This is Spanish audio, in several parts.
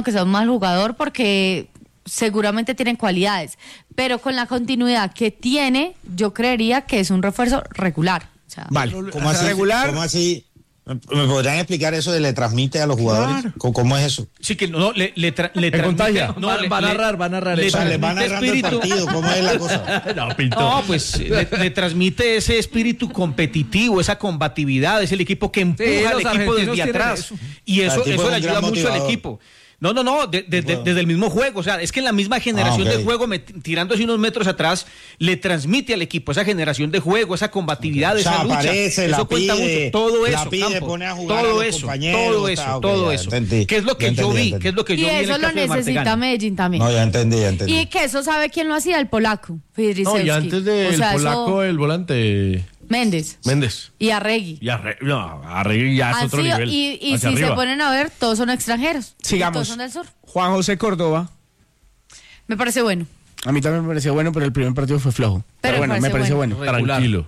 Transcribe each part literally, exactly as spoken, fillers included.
que sea un mal jugador porque seguramente tienen cualidades, pero con la continuidad que tiene, yo creería que es un refuerzo regular. O sea, vale, ¿cómo así? Regular. ¿Cómo así? ¿Me podrían explicar eso de le transmite a los jugadores? Claro. ¿Cómo es eso? Sí, que no, le, le, tra, le transmite. No, va, le, va a narrar, va a narrar. Le, eso. O sea, le va narrando el partido, ¿cómo es la cosa? No, Pinto. No, pues le, le transmite ese espíritu competitivo, esa combatividad, es el equipo que empuja sí, al equipo desde atrás. Eso. Y eso, eso le ayuda mucho al equipo. No, no, no, de, de, de, desde el mismo juego, o sea, es que en la misma generación ah, okay. de juego, me, tirándose unos metros atrás, le transmite al equipo esa generación de juego, esa combatividad, okay. esa o sea, lucha, aparece, eso la cuenta pide, mucho, todo eso, la pide, Campo, pone a jugar todo a eso, compañeros, todo eso, está, todo okay, eso, entendí, ¿qué es lo que yo entendí, vi? entendí. ¿Qué es lo que y yo vi en eso el lo caso de necesita Martegani. Medellín también. No, ya entendí, ya entendí. Y que eso sabe quién lo hacía, el polaco, Fidrisewski. No, y antes del o sea, polaco, eso... el volante... Méndez. Méndez. Y Arregui. Y Arregui, no, Arregui ya es Han otro sido, nivel. Y, y si arriba. se ponen a ver, todos son extranjeros. Sigamos. Todos son del sur. Juan José Córdoba. Me parece bueno. A mí también me pareció bueno, pero el primer partido fue flojo. Pero, pero bueno, me pareció bueno. bueno. Tranquilo.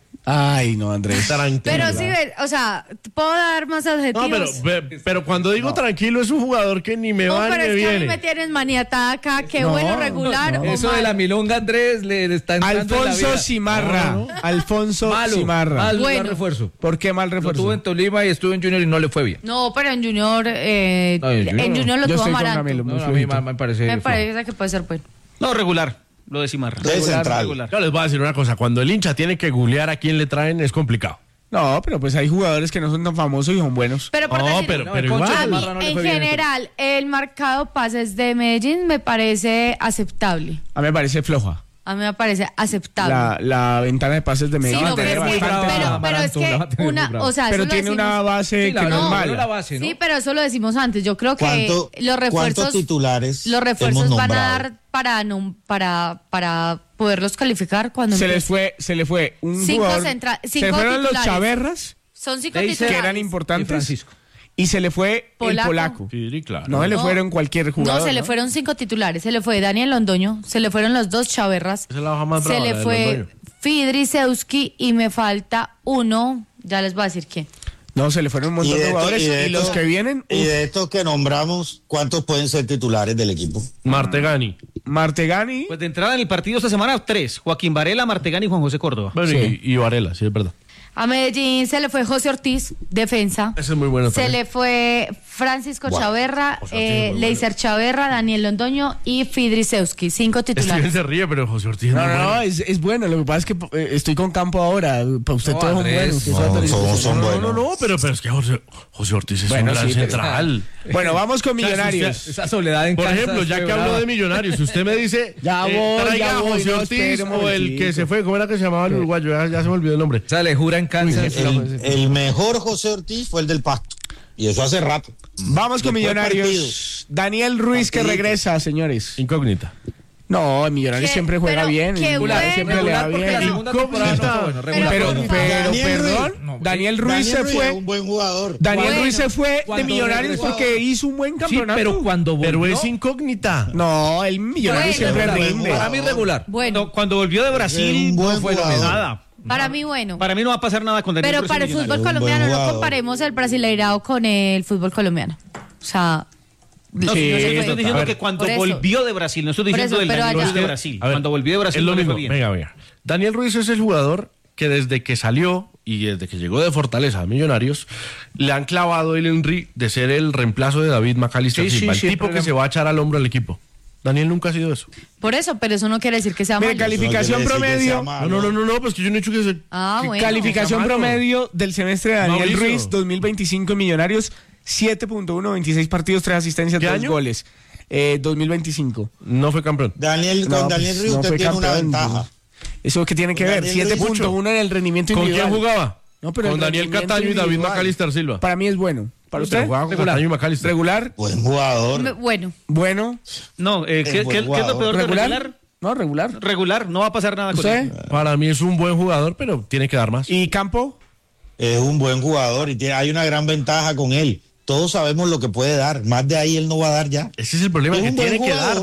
Ay, no, Andrés. Tranquilo. Pero sí, o sea, puedo dar más adjetivos. No, pero, pero cuando digo no. tranquilo es un jugador que ni me no, va ni me viene. No, pero es que a mí me tienes maniatada acá, qué no, bueno, regular no, o eso mal. de la milonga, Andrés, le, le está entrando Alfonso en la vida. Cimarra. No, no. Alfonso Malo, Cimarra. Mal, bueno. mal refuerzo. ¿Por qué mal refuerzo? Lo tuvo en Tolima y estuvo en Junior y no le fue bien. No, pero en Junior, eh, no, en, Junior en Junior lo Yo tuvo Amaranto. Amaranto. No, no, a mí me parece Me parece que puede ser bueno. No, regular. Lo de Cimarra. De central. Regular. Yo les voy a decir una cosa. Cuando el hincha tiene que googlear a quién le traen, es complicado. No, pero pues hay jugadores que no son tan famosos y son buenos. Pero por no, decir, pero, no, pero Concha igual. a mí, no le en fue bien general, el marcado pases de Medellín me parece aceptable. A mí me parece floja. A mí me parece aceptable. La, la ventana de pases de Medellín. Sí, no, pero, es que, bastante pero, pero es que una, o sea, pero eso tiene lo decimos, una base sí, la, que no, no es mala. la base, ¿no? Sí, pero eso lo decimos antes. Yo creo que ¿Cuánto, los refuerzos, ¿cuántos titulares los refuerzos van a nombrado? dar para no, para para poderlos calificar cuando se les fue se le fue un cinco jugador. centra, cinco se fueron titulares. los Chaverras. Son cinco Deiser, titulares. Que eran importantes. Y Francisco. Y se le fue Polaco. el polaco. Sí, claro. No se le No. fueron cualquier jugador. No, se le ¿no? fueron cinco titulares. Se le fue Daniel Londoño, se le fueron los dos Chaverras, Esa es la hoja más se brava, le la de fue Londoño. Fidrisewski y me falta uno, ya les voy a decir quién. No, se le fueron un montón Y de, de esto- jugadores. y Y, de los esto- que vienen, Y uf, de estos que nombramos, ¿cuántos pueden ser titulares del equipo? Martegani. Martegani. Pues de entrada en el partido esta semana, tres. Joaquín Varela, Martegani y Juan José Córdoba. Bueno, Sí. y, y Varela, sí, es verdad. A Medellín se le fue José Ortiz, defensa. Ese es muy bueno Se también. le fue Francisco Wow. Chaverra, José Ortiz eh, es muy Leiser Chaverra, Daniel Londoño y Fidrisewski. Cinco Steven titulares. se ríe, pero José Ortiz es No, muy no, bueno. no, es, es bueno. Lo que pasa es que eh, estoy con campo ahora. Para usted No, todos son Andrés, buenos. que no, son autorizados. todos son No, no, buenos. no, no, pero, pero es que José, José Ortiz es Bueno, un gran sí, pero- central. Bueno, vamos con O sea, si Millonarios. usted- Esa soledad en Por Kansas ejemplo, ya fue que hablo brava. de Millonarios, si usted me dice Ya eh, voy, traiga ya a voy, José no, Ortiz espere un o el momentito. que se fue, ¿cómo era que se llamaba el uruguayo? Ya, ya se me olvidó el nombre. O sea, le jura en Kansas. El, el mejor José Ortiz fue el del Pasto. Y eso hace rato. Vamos con Después Millonarios. partidos. Daniel Ruiz que Partidito. regresa, señores. Incógnita. No, Millonarios Qué- siempre juega pero bien. qué Millonarios siempre le va Regular porque la bien. segunda temporada no fue bueno, regular. Pero, Pero- pero, Daniel perdón, Ruiz. No, Daniel Ruiz Daniel se Ruiz fue. es un buen jugador. Daniel Bueno, Ruiz se fue de cuando Millonarios regresó- porque hizo un buen Sí, campeonato. pero cuando volvió. Pero es incógnita. No, el Millonarios Bueno, siempre bueno, rinde. bueno. Para mí regular. Bueno, Cuando, cuando volvió de Es Brasil, un buen no fue lo jugador. mismo. Nada. para mí bueno. Para mí no va a pasar nada con Daniel Pero Ruiz para en el fútbol Millonarios. Un buen colombiano no jugador. comparemos el brasileirao con el fútbol colombiano. O sea, No, Sí, sí, yo estoy total. diciendo A ver, que cuando por eso. volvió de Brasil, no estoy Por diciendo eso, del pero Daniel allá- Ruiz de Brasil. A ver, Cuando volvió de Brasil es lo no le mismo. fue bien. Venga, venga. Daniel Ruiz es el jugador que desde que salió y desde que llegó de Fortaleza a Millonarios, le han clavado el Henry de ser el reemplazo de David McAllister Sí, Silva, sí, el sí, tipo el que se va a echar al hombro al equipo. Daniel nunca ha sido eso. por eso, pero eso no quiere decir que sea Mire, malo. calificación Eso no quiere decir que sea promedio. malo. No, no, no, no, no, pues que yo no he dicho que se... Ah, bueno. Calificación Está malo. promedio del semestre de Daniel Mauricio. Ruiz dos mil veinticinco en Millonarios, siete punto uno, veintiséis partidos, tres asistencias, ¿Qué dos año? goles. Eh, dos mil veinticinco. No fue campeón. Daniel, No, con Daniel pues, Ruiz no usted fue tiene una campeón. ventaja. ¿Eso qué tiene que ver? Daniel siete Ruiz punto uno en el rendimiento ¿Con individual. quién jugaba? No, pero Con el Daniel rendimiento Cataño y David individual. McAllister Silva. Para mí es bueno. ¿Para Pero usted? jugaba con Cataño y McAllister. Regular. Buen jugador. Me- Bueno, Bueno. No, eh, Es ¿qué, buen qué- qué es lo jugador. peor de Regular. regular? No, regular. Regular, no va a pasar nada con ¿Usted? él. Para mí es un buen jugador, pero tiene que dar más. ¿Y Campo? Es un buen jugador y tiene, hay una gran ventaja con él. Todos sabemos lo que puede dar. Más de ahí él no va a dar ya. Ese es el problema, Es que un buen tiene que dar. jugador.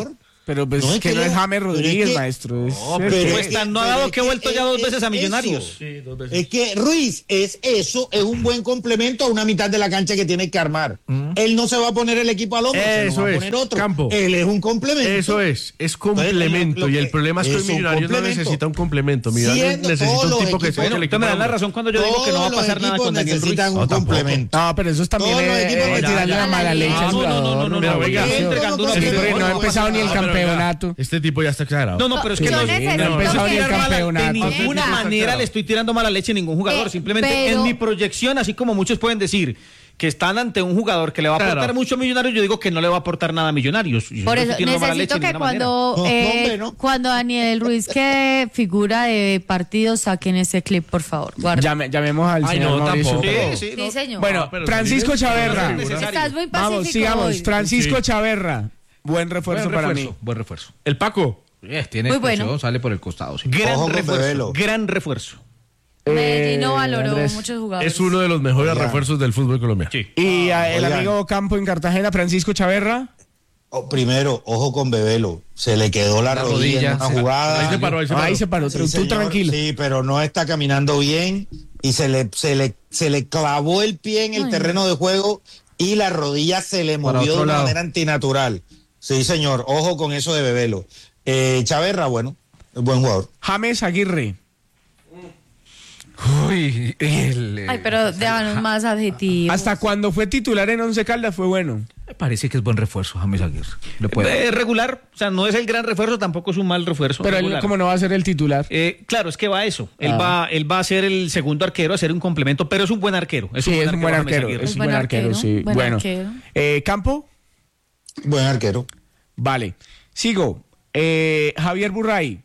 Pero pues No, es es que, que no yo- es James pero es Rodríguez, que- maestro. Es No, el pero que- es Pues tan no ha pero dado es que ha vuelto ya dos es- veces a es Millonarios. eso. Sí, dos veces. Es que Ruiz es eso, es un buen complemento a una mitad de la cancha que tiene que armar. Él no se va a poner el equipo al hombro, se Eso lo va es, a poner otro. Campo. Él es un complemento. Eso es, es complemento. Entonces, lo- lo y el que- problema es que es hoy un Millonarios no complemento. necesita un complemento. Millonarios Siendo necesita todos un los tipo que equipos- sea Bueno, el usted me da la razón cuando yo digo que no va a Todos pasar los nada con equipos Daniel Ruiz. necesitan un No, tampoco. complemento. No, pero eso también Todos los es equipos es necesitan- tirarle la mala leche al No, no, no, jugador. no, no, Mira, no, oiga, porque sí, entregando pero una Sí, pero porque no ha no, empezado ni el no, pero campeonato. Este tipo ya está exagerado. No, no, pero es que Yo no, necesito no empezó que- ni el tirar mala- campeonato. de ninguna Sí, sí, manera claro. le estoy tirando mala leche a ningún jugador. Eh, Simplemente pero- en mi proyección, así como muchos pueden decir que están ante un jugador que le va a Claro. aportar mucho a Millonarios, yo digo que no le va a aportar nada a Millonarios. Yo Por no eso estoy tirando mala necesito leche de que ninguna manera. cuando No, eh, no, hombre, no. cuando Daniel Ruiz quede figura de partido saquen ese clip, por favor. Guarda. Llame- llamemos al Ay, señor no, Mauricio. tampoco. Sí, sí, Sí, no. señor. Bueno, Ah, pero Francisco Rodríguez, Chaverra. no es necesario. Estás muy Vamos, pacífico sigamos. hoy. Francisco Sí. Chaverra. Buen refuerzo Buen para refuerzo, mí. buen refuerzo. El Paco. Eh, tiene Muy expresión, bueno. sale por el costado. Sí. Gran Ojo con refuerzo. Bebelo. Gran refuerzo. Medellín no Eh, valoró Andrés. muchos jugadores. Es uno de los mejores Oiga. refuerzos del fútbol colombiano. Sí. Y a- el Oigan. amigo Campo en Cartagena, Francisco Chaverra. Oh, primero, ojo con Bebelo. Se le quedó la, La rodilla, rodilla, en una se la- jugada. Ahí se paró, ahí se paró. Ahí se paró. Sí, Tú señor, tranquilo. Sí, pero no está caminando bien y se le, se le, se le clavó el pie en el Ay, terreno de juego y la rodilla se le Para movió de otro una lado. manera antinatural. Sí, señor. Ojo con eso de Bebelo. Eh, Chaverra, bueno, es buen jugador. James Aguirre. Uy, el- Ay, pero déjanos más adjetivos. Hasta cuando fue titular en Once Caldas fue bueno. me parece que es buen refuerzo, James Aguirre. Le puede- Eh, regular, o sea, no es el gran refuerzo, tampoco es un mal refuerzo. Pero él, regular. como no va a ser el titular. Eh, claro, es que va a eso. Él Ah. va, él va a ser el segundo arquero, a ser un complemento, pero es un buen arquero. Es Sí, es un buen James arquero. Aguirre. Es un Buen buen arquero, arquero, sí. buen Bueno. arquero. Eh, Campo. Buen arquero. Vale. Sigo. Eh, Javier Burray.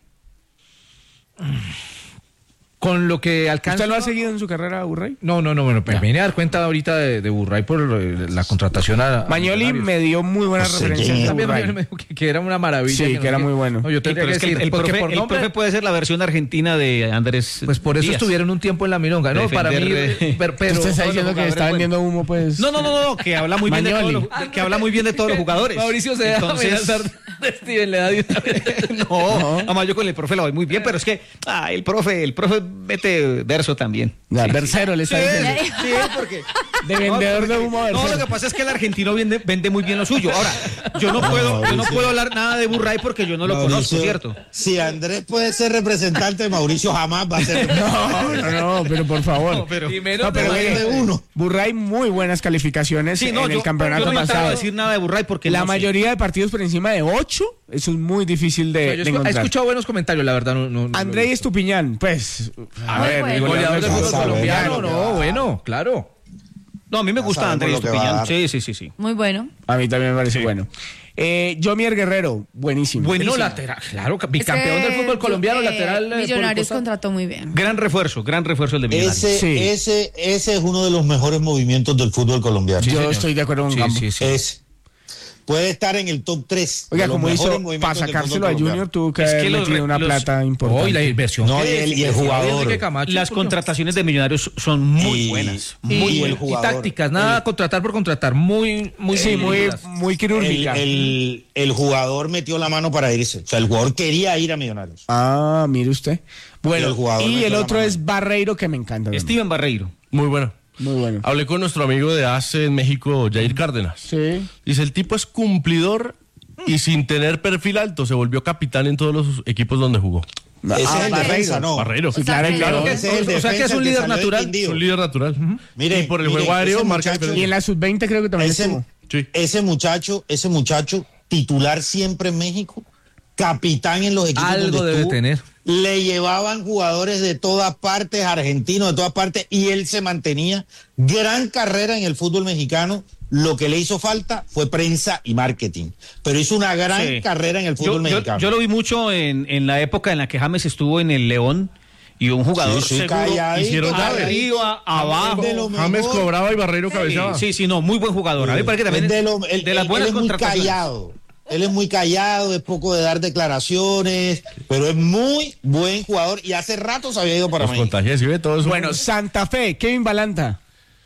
Con lo que alcanza. ¿Usted lo ha seguido en su carrera, Burray? No, no, no, bueno, pues me vine a dar cuenta ahorita de, de Burray por eh, la contratación a. a Mañoli Millonarios. me dio muy buenas No sé referencias quién de es. También Burray. Mañoli me dijo que, que era una maravilla. Sí, no que era sé muy qué. bueno. No, yo Sí, tendría pero que es que el, decir, el porque profe, por el nombre- profe puede ser la versión argentina de Andrés. Pues por eso Díaz. estuvieron un tiempo en la milonga. No, para mí. Defender- Pero, pero- Usted está todos diciendo los que está jugadores, vendiendo humo, pues. No, no, no, no, que habla muy bien de todos Mañoli. los, que habla muy bien de todos los jugadores. Mauricio se deja Entonces, amenazar de Steven, le da de una vez. No, además yo con el profe lo voy muy bien, pero es que ah, el profe, el profe mete verso también. Ya, Sí, versero le está sí, diciendo. sí, porque De vendedor no, de humo a No, versero. lo que pasa es que el argentino vende, vende muy bien lo suyo. Ahora, yo no puedo, yo no puedo hablar nada de Burray porque yo no lo conozco, Mauricio, ¿cierto? Si Andrés puede ser representante, Mauricio jamás va a ser representante. No, no, no, pero por favor. No, pero- Y menos No, pero de- mire, de uno. Burray muy buenas calificaciones Sí, no, en yo, el campeonato yo no me atrevo pasado. a decir nada de Burray porque La no sé. mayoría de partidos por encima de ocho, eso es muy difícil de, Yo de he escu- he encontrar. escuchado buenos comentarios, la verdad. No, no, no André lo he Estupiñán, pues, a Muy ver, bueno. el goleador del Vas fútbol a ver colombiano, lo que no, va. bueno, claro. No, a mí me gusta sabemos Andrés lo que va a Estupiñán. dar. Sí, sí, sí, sí. Muy bueno. A mí también me parece bueno. Eh, Jomier Guerrero, buenísimo. Buenísimo. No, lateral, claro, bicampeón Es que, del fútbol colombiano, eh, lateral. eh, por el Millonarios costado. contrató muy bien. Gran refuerzo, gran refuerzo el de Millonarios. Ese, Sí. ese, ese es uno de los mejores movimientos del fútbol colombiano. Yo señor. estoy de acuerdo con Sí, Gambo. sí, sí. Es, puede estar en el top tres. Oiga, de los como hizo, mejores movimientos para del sacárselo fútbol a colombiano. Junior tuvo que Es que haber los metido re- una los- plata importante. Oh, y la inversión. No, que y el- y el decía jugador. Enrique Camacho, Las porque- contrataciones de Millonarios son muy Y- buenas. y Muy el buenas. jugador. Y tácticas, nada contratar por contratar, muy, muy Sí, muy, dirigidas. muy El, quirúrgica. el- el jugador metió la mano para irse. O sea, el jugador quería ir a Millonarios. Ah, mire usted. Bueno, El jugador y metió el la otro mano. es Barreiro, que me encanta. también. Steven Barreiro. Muy bueno. Muy bueno. Hablé con nuestro amigo de A C E en México, Jair Cárdenas. Sí. Dice, el tipo es cumplidor y sin tener perfil alto se volvió capitán en todos los equipos donde jugó. Ese Ah, es el Barreiro. defensa, ¿no? Barreiro. Sí, claro, Claro claro. que- Ese es el o sea que defensa, es un el que líder salió natural. Es distinguido. un líder natural. Mire, y por el mire, juego aéreo ese marca muchacho- diferencia. Y en la sub veinte creo que también Ese, estuvo. Sí. ese muchacho, ese muchacho titular siempre en México, capitán en los equipos Algo donde debe estuvo, tener. le llevaban jugadores de todas partes, argentinos de todas partes, y él se mantenía. Gran carrera en el fútbol mexicano. Lo que le hizo falta fue prensa y marketing, pero hizo una gran Sí. carrera en el Yo, fútbol yo- mexicano. yo lo vi mucho en, en la época en la que James estuvo en el León y un jugador Sí, sí, seguro calladito, hicieron llave. arriba, abajo. de lo James mejor. cobraba y Barreiro Sí, cabeceaba. sí, sí, no, muy buen jugador. A mí me parece que también Es de, es lo- él- de las él- buenas él es muy contrataciones. callado. Él es muy callado, es poco de dar declaraciones, pero es muy buen jugador y hace rato se había ido para Los México. contagios, ¿sí ve? Todo eso. Bueno, Santa Fe, Kevin Balanta.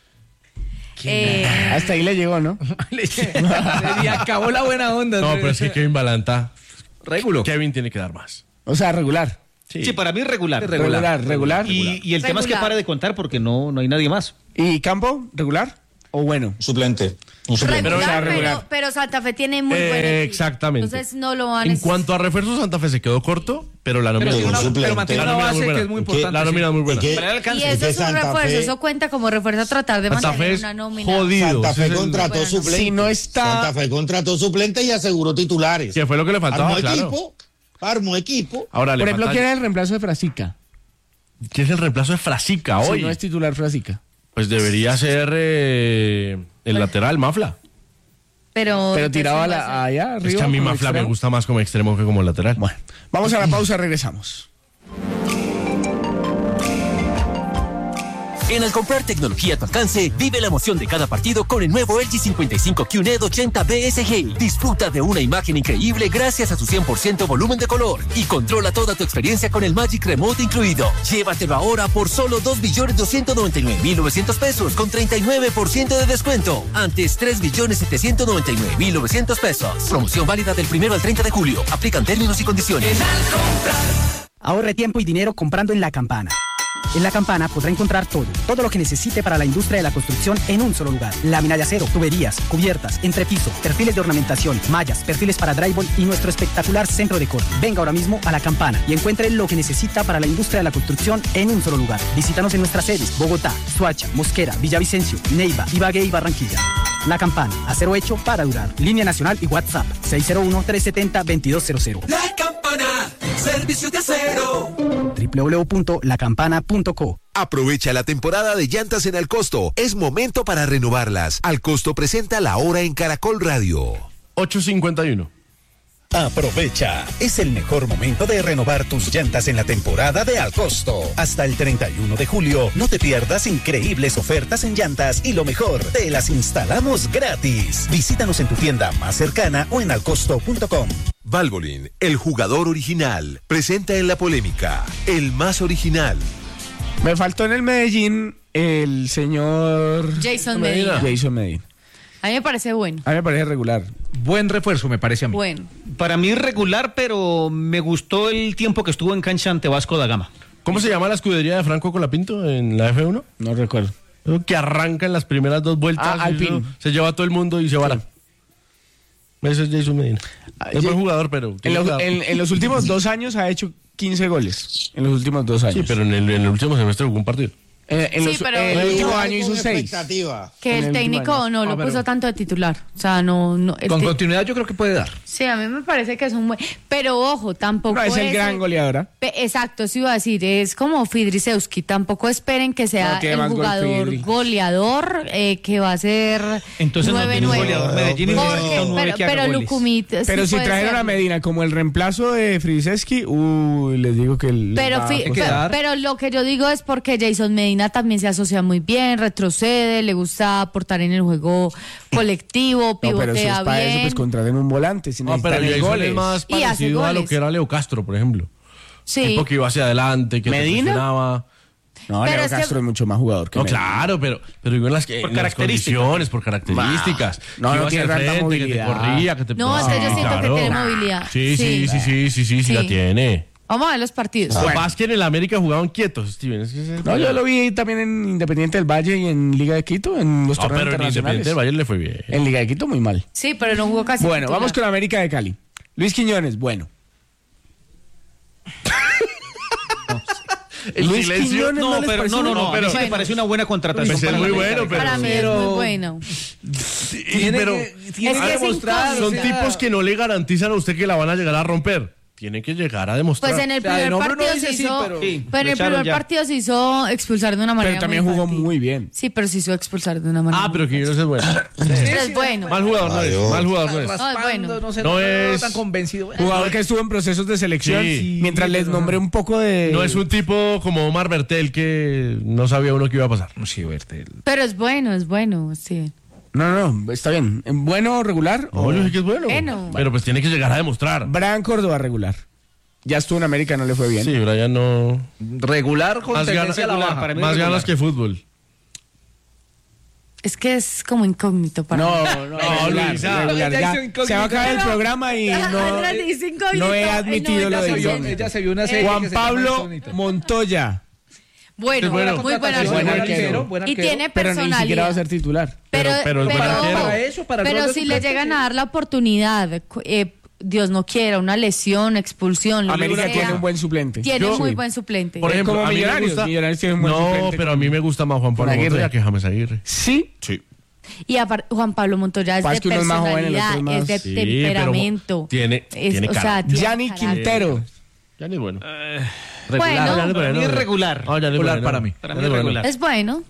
Eh, Hasta ahí le llegó, ¿no? Le acabó la buena onda. No, pero es que Kevin Balanta, Regulo. Kevin tiene que dar más. O sea, regular. Sí, sí para mí regular. Regular, regular. Y, regular. y el regular. tema es que pare de contar porque no, no hay nadie más. ¿Y Campo, regular o bueno? Suplente. Un suplente. Regular, Pero, o sea, pero, regular. pero Santa Fe tiene muy Eh, buen equipo. exactamente. Entonces no lo van a En necesitar. cuanto a refuerzos, Santa Fe se quedó corto, pero la nómina Pero, es una, muy buena. pero mantiene una base que es muy importante. La nómina es muy buena. ¿Y qué? Y eso es un Santa refuerzo, Fe- eso cuenta como refuerzo a tratar de Santa mantener Fe es una nómina. jodido. Santa Fe Ese es el- contrató Bueno, suplente. si no está- Santa Fe contrató suplente y aseguró titulares. Que fue lo que le faltaba, Armó claro. equipo, armó equipo. Ahora, le Por ejemplo, falta- ¿quién es el reemplazo de Frasica? ¿Quién es el reemplazo de Frasica hoy? Si no es titular Frasica. Pues debería ser eh, el lateral, Mafla. Pero, Pero tiraba entonces, la, allá arriba. Es que a mí como Mafla me extremo. gusta más como extremo que como lateral. Bueno, vamos a la pausa, regresamos. En al comprar tecnología a tu alcance, vive la emoción de cada partido con el nuevo L G cincuenta y cinco Q N E D ochenta B S G. Disfruta de una imagen increíble gracias a su cien por ciento volumen de color y controla toda tu experiencia con el Magic Remote incluido. Llévatelo ahora por solo dos millones doscientos noventa y nueve mil novecientos pesos con treinta y nueve por ciento de descuento. Antes tres millones setecientos noventa y nueve mil novecientos pesos. Promoción válida del primero al treinta de julio. Aplican términos y condiciones. Ahorre tiempo y dinero comprando en La Campana. En La Campana podrá encontrar todo, todo lo que necesite para la industria de la construcción en un solo lugar. Lámina de acero, tuberías, cubiertas, entrepiso, perfiles de ornamentación, mallas, perfiles para drywall y nuestro espectacular centro de corte. Venga ahora mismo a La Campana y encuentre lo que necesita para la industria de la construcción en un solo lugar. Visítanos en nuestras sedes: Bogotá, Soacha, Mosquera, Villavicencio, Neiva, Ibagué y Barranquilla. La Campana, acero hecho para durar. Línea nacional y WhatsApp seis cero uno, tres siete cero, dos dos cero cero. La Campana, servicio de acero. doble u doble u doble u punto la campana punto co. Aprovecha la temporada de llantas en Alcosto. Es momento para renovarlas. Alcosto presenta La Hora en Caracol Radio. ocho cincuenta y uno. Aprovecha, es el mejor momento de renovar tus llantas en la temporada de Alcosto. Hasta el treinta y uno de julio, no te pierdas increíbles ofertas en llantas y lo mejor, te las instalamos gratis. Visítanos en tu tienda más cercana o en alcosto punto com. Valvoline, el jugador original, presenta en la polémica, el más original. Me faltó en el Medellín el señor Jason Medina. Jason Medina. A mí me parece bueno. A mí me parece regular. Buen refuerzo, me parece a mí. Bueno. Para mí regular, pero me gustó el tiempo que estuvo en cancha ante Vasco da Gama. ¿Cómo se llama la escudería de Franco Colapinto en la F uno? No recuerdo. Que arranca en las primeras dos vueltas. Ah, Alpine. Se lleva a todo el mundo y se vara. Sí. Ese es Jason Medina. Es buen jugador, pero... En los, en, en los últimos dos años ha hecho quince goles. En los últimos dos años. Sí, pero en el, en el último semestre jugó un partido. Eh, en Sí, los, pero- en el último No, año hizo Con seis. expectativa. Que En el el último técnico año. no lo Ah, pero- puso tanto de titular. O sea, no... no el Con ti- continuidad yo creo que puede dar. Sí, a mí me parece que es un buen... Pero ojo, tampoco No, es el gran goleador. ¿Ah? Pe- Exacto, sí iba a decir, es como Fidrisewski. Tampoco esperen que sea No, tiene el más gol jugador Fidri. goleador eh, que va a ser Entonces no nueve tiene un nueve. goleador Medellín y Porque- necesita un nueve pero que haga pero goles. Lucumit sí Pero si puede trajeron ser. a Medina como el reemplazo de Friseski, uy, les digo que... el- Pero, va a fi- que costar. pero, dar. pero lo que yo digo es porque Jason Medina también se asocia muy bien, retrocede, le gusta aportar en el juego colectivo, No, pero si es pivotea para bien. eso, pues contraten un volante. Si No, pero necesitan el Jason goles. es más Y hace parecido a lo goles. que era Leo Castro, por ejemplo. Sí. Tipo que iba hacia adelante, que ¿Medina? te presionaba. No, Pero Leo es que- Castro es mucho más jugador que No, Medina. claro, pero, pero digo en las, en las características. condiciones, por características. No, que no iba hacia tiene el tanta frente, que te movilidad. corría, que te... No, es que yo siento que tiene movilidad. Sí, sí, sí, Sí. sí, sí, sí, sí, Sí. la tiene. Vamos a ver los partidos. Lo que pasa es que en el América jugaban quietos, Steven. Es que ese- No, yo lo vi también en Independiente del Valle y en Liga de Quito, en los No, torneos pero en Independiente internacionales. del Valle le fue bien. En Liga de Quito muy mal. Sí, pero no jugó casi. Bueno, titular. vamos con América de Cali. Luis Quiñones, bueno. El Luis silencio... Quiñones No, les pero parece no, no, bueno? no. A mí sí me Bueno. parece una buena contratación. Pues es para muy la bueno, América. pero- Para mí es muy bueno. Sí, Tiene pero que- tiene Es que que es demostrar, incógnito. son o sea, tipos que no le garantizan a usted que la van a llegar a romper. Tienen que llegar a demostrar. Pues en el O sea, de primer nombre uno partido dice se sí, hizo, pero- Sí, pero en lo el echaron primer ya. partido se hizo expulsar de una manera Pero también muy jugó infantil. muy bien. Sí, pero se hizo expulsar de una manera. Ah, pero muy Quiñones es bueno. infantil. Pero es bueno. Mal jugador no es. Adiós. Mal jugador no es. No, es bueno. No, sé, No no, es- tan convencido. Jugador que estuvo en procesos de selección. Sí. Mientras les nombré un poco de... No es un tipo como Omar Bertel que no sabía uno que iba a pasar. Sí, Bertel. Pero es bueno, es bueno, sí. No, no, está bien. ¿Bueno, regular? No, o- yo sé que es bueno. Bueno. Pero pues tiene que llegar a demostrar. Brian Córdoba, regular. Ya estuvo en América, no le fue bien. Sí, Brian no... Regular con Más ganas, tendencia a la baja. para mí más regular. ganas que fútbol. Es que es como incógnito para no, mí. No, no, regular, Luisa, regular, ya. Se va a acabar el programa y no, no he admitido lo de incógnito. Ella se vio una serie Juan Pablo Montoya. Bueno, bueno, muy buena, buen arquero. buen Y tiene pero personalidad. ni siquiera va a ser titular. Pero, pero, pero, pero, pero, para eso, para pero el si le llegan a dar la oportunidad, eh, Dios no quiera, una lesión, expulsión. América sea, tiene un buen suplente. Tiene Yo, muy sí. buen suplente. Por ejemplo, como a mí me Millonarios. gusta- Millonarios tiene un buen No, suplente. pero a mí me gusta más Juan Pablo Aguirre. Montoya que James Aguirre. Sí. Sí. Y aparte, Juan Pablo Montoya es Pasa de que uno es más joven, el otro personalidad, es más- es de Sí, temperamento. pero tiene- es, tiene o sea, cara. tiene Gianni carácter. Quintero. Ya ni bueno. Bueno, Ya ni Para mí bueno. es regular. No, ya ni Regular bueno. para mí. Para Ya mí ni es bueno. regular. es bueno.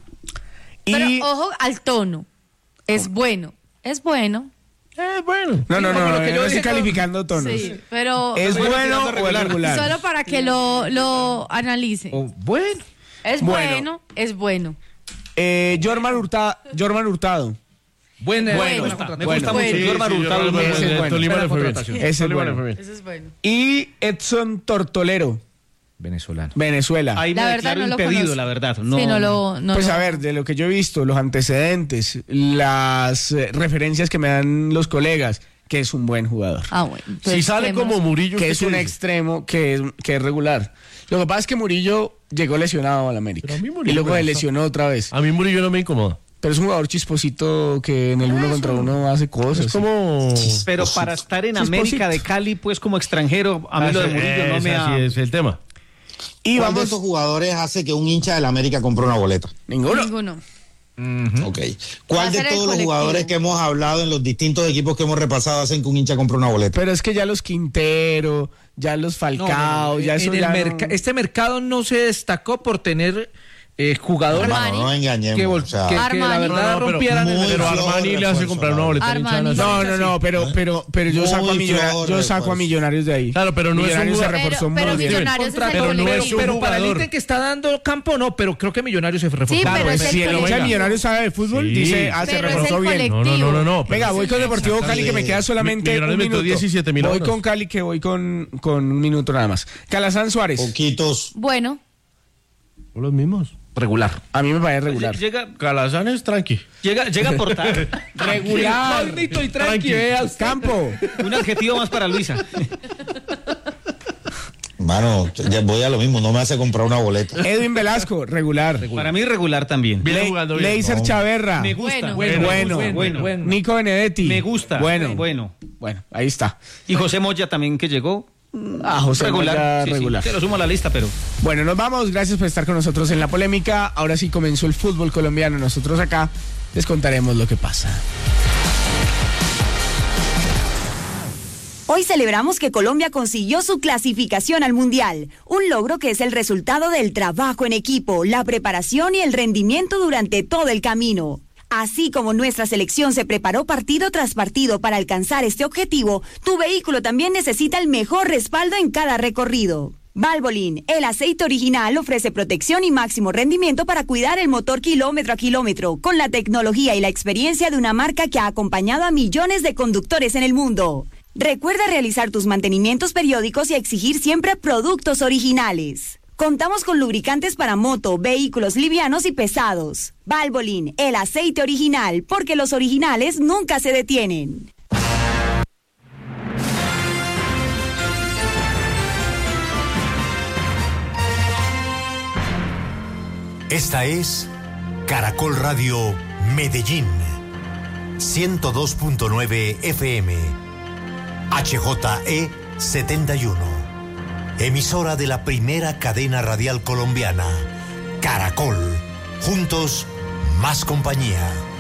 Y Pero ojo al tono. Es bueno. Es bueno. Eh, bueno. no, no, Sí, no, como no, lo que yo yo no estoy dije, calificando tonos. Sí, pero ¿Es Bueno, bueno tirando o es regular. regular? solo para que lo, lo analicen. Oh, bueno. Es Bueno. bueno, es bueno. Eh, Jorman Hurtado. Jorman Hurtado. Buena, Bueno. buena Me contratación. gusta Bueno. mucho. Jorman Sí, Hurtado es Jorman, bueno. ese es el bueno. Tolima le fue bien. Contratación. Ese es Tolima le bueno. fue bien. Eso es bueno. Y Edson Tortolero, Venezolano. Venezuela. Ahí La me verdad declaro no lo impedido, conozco. la verdad. No, Sí, no lo. No Pues lo- a ver, de lo que yo he visto, los antecedentes, las eh, referencias que me dan los colegas, que es un buen jugador. Ah, bueno. Si entonces, sale quedémonos- como Murillo, Que ¿usted es qué un dice? extremo que es, que es regular. Lo que pasa es que Murillo llegó lesionado al América. Pero a mí Murillo Y luego me se gusta. lesionó otra vez. A mí Murillo no me incomoda. Pero es un jugador chisposito que en el uno contra uno hace cosas. Es como... Pero para estar en Chisposito. América de Cali, pues como extranjero, a mí lo de Murillo no me ha... Así es el tema. Y ¿Cuál de vamos. estos jugadores hace que un hincha del América compre una boleta? Ninguno. Ninguno. Ok. Va ¿Cuál a de ser el todos los colectivo. jugadores que hemos hablado en los distintos equipos que hemos repasado hacen que un hincha compre una boleta? Pero es que ya los Quintero, ya los Falcao, No, no, no. ya En eso el ya no- merca- Este mercado no se destacó por tener eh, jugadores Hermano, no nos engañemos. que, vol- o sea, que- que la Armani. verdad No, no, pero rompieran el muy Pero mercado. flojo Armani le hace refuerzo, comprar una la boleta Armani. hinchada nacional. No, no, no, pero, pero, pero yo Muy saco a, Millona- flojo yo el saco a refuerzo. Millonarios de ahí. Claro, pero no es un Millonarios se jugador- reforzó Pero, pero muy bien. Millonarios es el Pero, Pero no pero, es un pero para el jugador. ítem que está dando campo, no, pero creo que Millonarios se reforzó. Sí, Claro, pero pues es el si el hincha de colectivo. Millonarios sabe de fútbol, Sí. dice, ah, se Pero es reforzó el bien. No, no, no, no, no. Venga, voy con Deportivo Cali, que me queda solamente Millonarios un metió minuto. diecisiete mil Voy euros. con Cali, que voy con, con un minuto nada más. Calazán Suárez, Poquitos. Bueno, Son los mismos. Regular. a mí me parece regular. Llega, Calazán es tranqui. llega, llega a aportar. Regular. Magnito y Tranqui. tranqui, vea usted. Campo. Un adjetivo más para Luisa. Mano, ya voy a lo mismo, no me hace comprar una boleta. Edwin Velasco, regular. Para mí regular también. Viene Le- jugando bien. Leiser No. Chaverra. Me gusta. Bueno. Bueno, bueno, bueno. Nico Benedetti. Me gusta. Bueno. Bueno. Bueno, ahí está. Y José Moya también que llegó. Ah, José regular. Moya, Sí, sí, regular. te lo sumo a la lista, pero... Bueno, nos vamos. Gracias por estar con nosotros en la polémica. Ahora sí comenzó el fútbol colombiano. Nosotros acá les contaremos lo que pasa. Hoy celebramos que Colombia consiguió su clasificación al Mundial, un logro que es el resultado del trabajo en equipo, la preparación y el rendimiento durante todo el camino. Así como nuestra selección se preparó partido tras partido para alcanzar este objetivo, tu vehículo también necesita el mejor respaldo en cada recorrido. Valvoline, el aceite original, ofrece protección y máximo rendimiento para cuidar el motor kilómetro a kilómetro, con la tecnología y la experiencia de una marca que ha acompañado a millones de conductores en el mundo. Recuerda realizar tus mantenimientos periódicos y exigir siempre productos originales. Contamos con lubricantes para moto, vehículos livianos y pesados. Valvoline, el aceite original, porque los originales nunca se detienen. Esta es Caracol Radio Medellín, ciento dos punto nueve F M, H J E setenta y uno, emisora de la primera cadena radial colombiana, Caracol, juntos, más compañía.